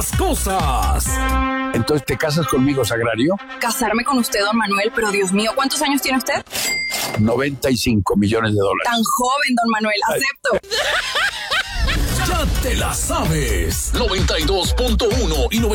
las cosas. Entonces, ¿te casas conmigo, Sagrario? Casarme con usted, don Manuel, pero Dios mío, ¿cuántos años tiene usted? 95 millones de dólares. Tan joven, don Manuel, acepto. Ya te la sabes. 92.1 y